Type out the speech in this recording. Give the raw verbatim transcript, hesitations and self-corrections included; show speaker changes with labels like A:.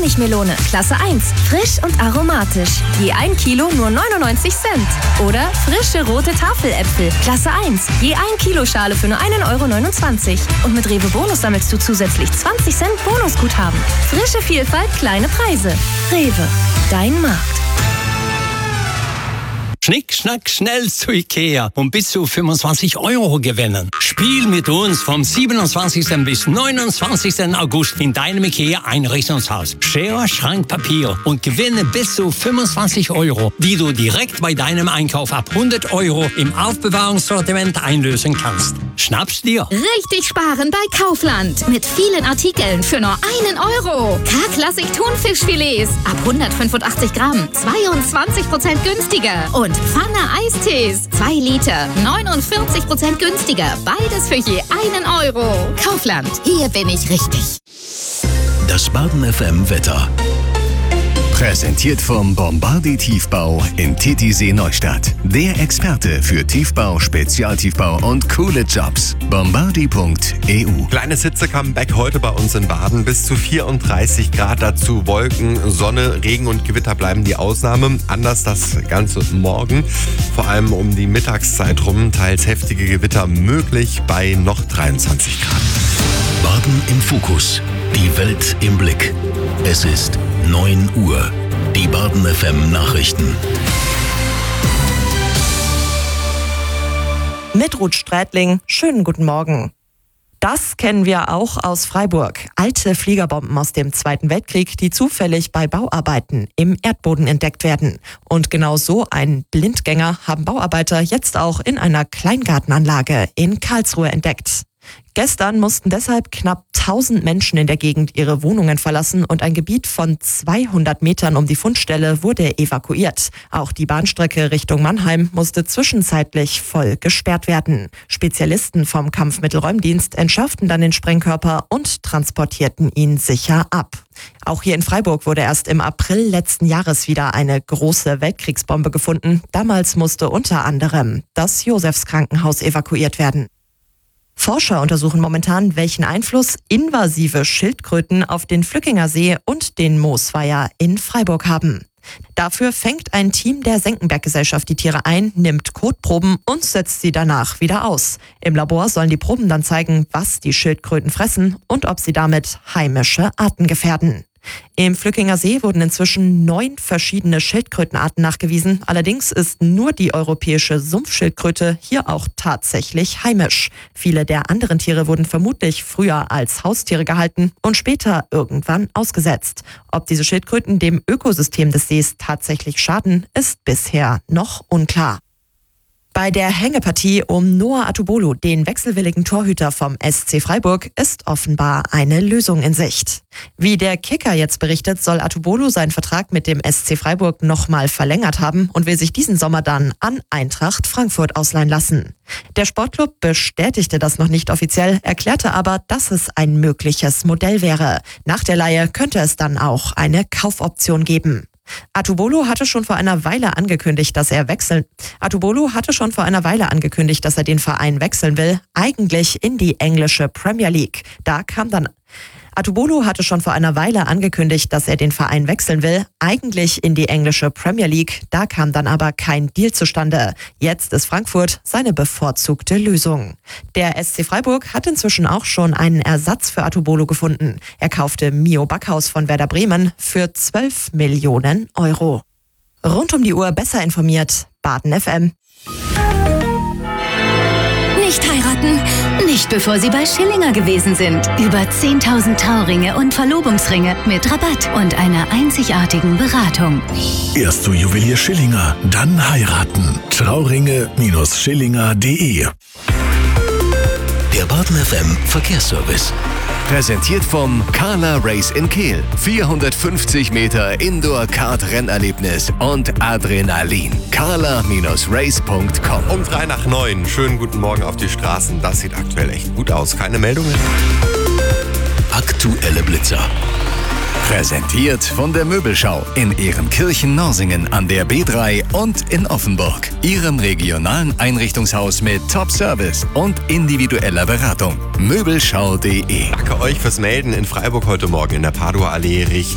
A: Honigmelone, Klasse eins. Frisch und aromatisch. Je ein Kilo nur neunundneunzig Cent. Oder frische rote Tafeläpfel, Klasse eins. Je ein Kilo Schale für nur einen Euro neunundzwanzig. Und mit Rewe Bonus sammelst du zusätzlich zwanzig Cent Bonusguthaben. Frische Vielfalt, kleine Preise. Rewe, dein Markt.
B: Schnick, schnack, schnell zu Ikea und bis zu fünfundzwanzig Euro gewinnen. Spiel mit uns vom siebenundzwanzigsten bis neunundzwanzigsten August in deinem Ikea Einrichtungshaus. Schere, Schrank, Papier und gewinne bis zu fünfundzwanzig Euro, die du direkt bei deinem Einkauf ab hundert Euro im Aufbewahrungssortiment einlösen kannst. Schnapp's dir.
C: Richtig sparen bei Kaufland. Mit vielen Artikeln für nur einen Euro. K-Klassik Thunfischfilets ab hundertfünfundachtzig Gramm. zweiundzwanzig Prozent günstiger. Und Pfanne Eistees. zwei Liter. neunundvierzig Prozent günstiger. Beides für je einen Euro. Kaufland. Hier bin ich richtig.
D: Das Baden F M Wetter. Präsentiert vom Bombardier Tiefbau in Titisee Neustadt. Der Experte für Tiefbau, Spezialtiefbau und coole Jobs. bombardier punkt e u.
E: Kleines Hitze-Comeback heute bei uns in Baden. Bis zu vierunddreißig Grad, dazu Wolken, Sonne, Regen und Gewitter bleiben die Ausnahme. Anders das Ganze morgen. Vor allem um die Mittagszeit rum. Teils heftige Gewitter möglich bei noch dreiundzwanzig Grad.
D: Baden im Fokus. Die Welt im Blick. Es ist neun Uhr. Die Baden F M Nachrichten.
F: Mit Ruth Strätling, schönen guten Morgen. Das kennen wir auch aus Freiburg. Alte Fliegerbomben aus dem Zweiten Weltkrieg, die zufällig bei Bauarbeiten im Erdboden entdeckt werden. Und genau so einen Blindgänger haben Bauarbeiter jetzt auch in einer Kleingartenanlage in Karlsruhe entdeckt. Gestern mussten deshalb knapp tausend Menschen in der Gegend ihre Wohnungen verlassen und ein Gebiet von zweihundert Metern um die Fundstelle wurde evakuiert. Auch die Bahnstrecke Richtung Mannheim musste zwischenzeitlich voll gesperrt werden. Spezialisten vom Kampfmittelräumdienst entschärften dann den Sprengkörper und transportierten ihn sicher ab. Auch hier in Freiburg wurde erst im April letzten Jahres wieder eine große Weltkriegsbombe gefunden. Damals musste unter anderem das Josefskrankenhaus evakuiert werden. Forscher untersuchen momentan, welchen Einfluss invasive Schildkröten auf den Flückinger See und den Moosweiher in Freiburg haben. Dafür fängt ein Team der Senckenberg-Gesellschaft die Tiere ein, nimmt Kotproben und setzt sie danach wieder aus. Im Labor sollen die Proben dann zeigen, was die Schildkröten fressen und ob sie damit heimische Arten gefährden. Im Flückinger See wurden inzwischen neun verschiedene Schildkrötenarten nachgewiesen. Allerdings ist nur die europäische Sumpfschildkröte hier auch tatsächlich heimisch. Viele der anderen Tiere wurden vermutlich früher als Haustiere gehalten und später irgendwann ausgesetzt. Ob diese Schildkröten dem Ökosystem des Sees tatsächlich schaden, ist bisher noch unklar. Bei der Hängepartie um Noah Atubolo, den wechselwilligen Torhüter vom S C Freiburg, ist offenbar eine Lösung in Sicht. Wie der Kicker jetzt berichtet, soll Atubolo seinen Vertrag mit dem S C Freiburg nochmal verlängert haben und will sich diesen Sommer dann an Eintracht Frankfurt ausleihen lassen. Der Sportclub bestätigte das noch nicht offiziell, erklärte aber, dass es ein mögliches Modell wäre. Nach der Leihe könnte es dann auch eine Kaufoption geben. Atubolo hatte schon vor einer Weile angekündigt, dass er wechseln. Atubolo hatte schon vor einer Weile angekündigt, dass er den Verein wechseln will, eigentlich in die englische Premier League. Da kam dann Atubolo hatte schon vor einer Weile angekündigt, dass er den Verein wechseln will, eigentlich in die englische Premier League. Da kam dann aber kein Deal zustande. Jetzt ist Frankfurt seine bevorzugte Lösung. Der S C Freiburg hat inzwischen auch schon einen Ersatz für Atubolo gefunden. Er kaufte Mio Backhaus von Werder Bremen für zwölf Millionen Euro. Rund um die Uhr besser informiert, Baden F M.
C: Nicht heiraten? Nicht bevor Sie bei Schillinger gewesen sind. Über zehntausend Trauringe und Verlobungsringe mit Rabatt und einer einzigartigen Beratung.
D: Erst zu Juwelier Schillinger, dann heiraten. Trauringe Schillinger punkt de. Der Baden F M Verkehrsservice. Präsentiert vom Carla Race in Kehl. vierhundertfünfzig Meter Indoor-Kart-Rennerlebnis und Adrenalin. carla Race punkt com.
E: Um drei nach neun. Schönen guten Morgen auf die Straßen. Das sieht aktuell echt gut aus. Keine Meldungen?
D: Aktuelle Blitzer. Präsentiert von der Möbelschau in Ehrenkirchen-Norsingen an der B drei und in Offenburg. Ihrem regionalen Einrichtungshaus mit Top-Service und individueller Beratung. Möbelschau punkt de.
E: Danke euch fürs Melden in Freiburg heute Morgen in der Padua Allee.